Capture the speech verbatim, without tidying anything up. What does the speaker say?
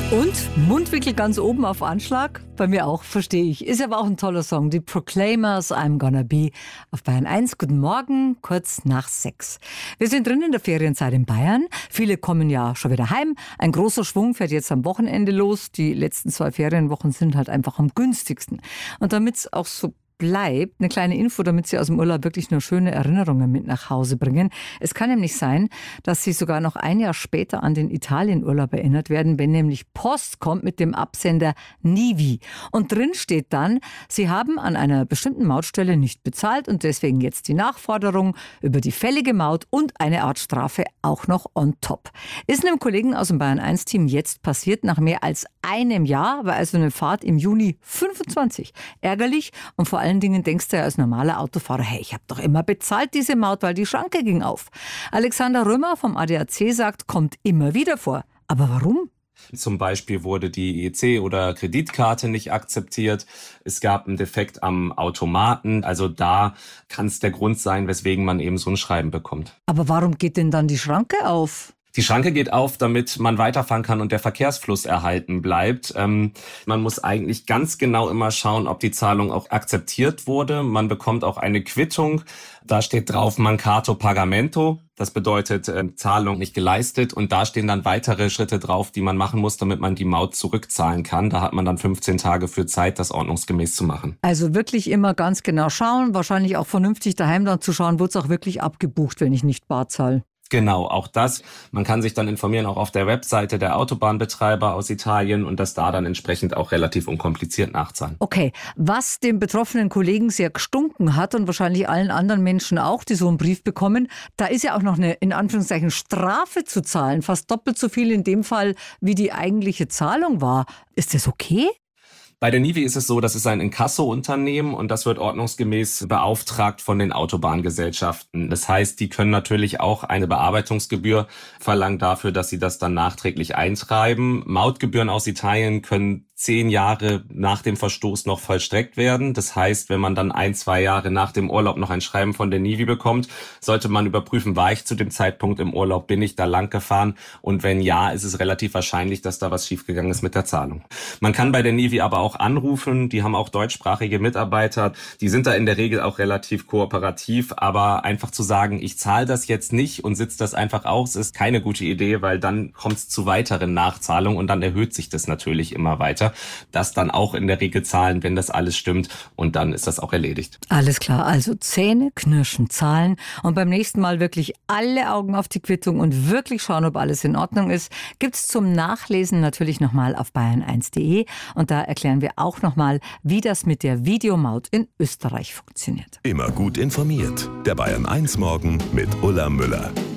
Und Mundwinkel ganz oben auf Anschlag? Bei mir auch, verstehe ich. Ist aber auch ein toller Song. Die Proclaimers, I'm Gonna Be auf Bayern eins. Guten Morgen, kurz nach sechs. Wir sind drin in der Ferienzeit in Bayern. Viele kommen ja schon wieder heim. Ein großer Schwung fährt jetzt am Wochenende los. Die letzten zwei Ferienwochen sind halt einfach am günstigsten. Und damit es auch so bleibt, eine kleine Info, damit Sie aus dem Urlaub wirklich nur schöne Erinnerungen mit nach Hause bringen. Es kann nämlich sein, dass Sie sogar noch ein Jahr später an den Italienurlaub erinnert werden, wenn nämlich Post kommt mit dem Absender Nivi. Und drin steht dann, Sie haben an einer bestimmten Mautstelle nicht bezahlt und deswegen jetzt die Nachforderung über die fällige Maut und eine Art Strafe auch noch on top. Ist einem Kollegen aus dem Bayern eins Team jetzt passiert, nach mehr als einem Jahr, war also eine Fahrt im Juni fünfundzwanzig. Ärgerlich und vor allem Dingen denkst du ja als normaler Autofahrer, hey, ich habe doch immer bezahlt diese Maut, weil die Schranke ging auf. Alexander Römer vom A D A C sagt, kommt immer wieder vor. Aber warum? Zum Beispiel wurde die E C- oder Kreditkarte nicht akzeptiert. Es gab einen Defekt am Automaten. Also da kann es der Grund sein, weswegen man eben so ein Schreiben bekommt. Aber warum geht denn dann die Schranke auf? Die Schranke geht auf, damit man weiterfahren kann und der Verkehrsfluss erhalten bleibt. Ähm, man muss eigentlich ganz genau immer schauen, ob die Zahlung auch akzeptiert wurde. Man bekommt auch eine Quittung. Da steht drauf Mancato Pagamento. Das bedeutet äh, Zahlung nicht geleistet. Und da stehen dann weitere Schritte drauf, die man machen muss, damit man die Maut zurückzahlen kann. Da hat man dann fünfzehn Tage für Zeit, das ordnungsgemäß zu machen. Also wirklich immer ganz genau schauen. Wahrscheinlich auch vernünftig daheim dann zu schauen, wird es auch wirklich abgebucht, wenn ich nicht bar zahle. Genau, auch das. Man kann sich dann informieren, auch auf der Webseite der Autobahnbetreiber aus Italien und das da dann entsprechend auch relativ unkompliziert nachzahlen. Okay, was dem betroffenen Kollegen sehr gestunken hat und wahrscheinlich allen anderen Menschen auch, die so einen Brief bekommen, da ist ja auch noch eine, in Anführungszeichen, Strafe zu zahlen. Fast doppelt so viel in dem Fall, wie die eigentliche Zahlung war. Ist das okay? Bei der Nivi ist es so, das ist ein Inkasso-Unternehmen und das wird ordnungsgemäß beauftragt von den Autobahngesellschaften. Das heißt, die können natürlich auch eine Bearbeitungsgebühr verlangen dafür, dass sie das dann nachträglich eintreiben. Mautgebühren aus Italien können zehn Jahre nach dem Verstoß noch vollstreckt werden. Das heißt, wenn man dann ein, zwei Jahre nach dem Urlaub noch ein Schreiben von der Nivi bekommt, sollte man überprüfen, war ich zu dem Zeitpunkt im Urlaub, bin ich da lang gefahren? Und wenn ja, ist es relativ wahrscheinlich, dass da was schiefgegangen ist mit der Zahlung. Man kann bei der Nivi aber auch anrufen, die haben auch deutschsprachige Mitarbeiter, die sind da in der Regel auch relativ kooperativ, aber einfach zu sagen, ich zahle das jetzt nicht und sitze das einfach aus, ist keine gute Idee, weil dann kommt es zu weiteren Nachzahlungen und dann erhöht sich das natürlich immer weiter. Das dann auch in der Regel zahlen, wenn das alles stimmt und dann ist das auch erledigt. Alles klar, also Zähne knirschen, zahlen und beim nächsten Mal wirklich alle Augen auf die Quittung und wirklich schauen, ob alles in Ordnung ist, gibt's zum Nachlesen natürlich nochmal auf bayern eins punkt de und da erklären wir auch nochmal, wie das mit der Videomaut in Österreich funktioniert. Immer gut informiert. Der Bayern eins Morgen mit Ulla Müller.